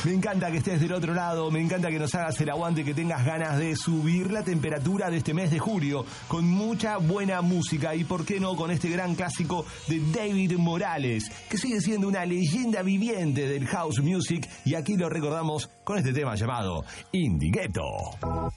Me encanta que estés del otro lado, me encanta que nos hagas el aguante, que tengas ganas de subir la temperatura de este mes de julio con mucha buena música y por qué no con este gran clásico de David Morales, que sigue siendo una leyenda viviente del house music y aquí lo recordamos con este tema llamado Indie Ghetto.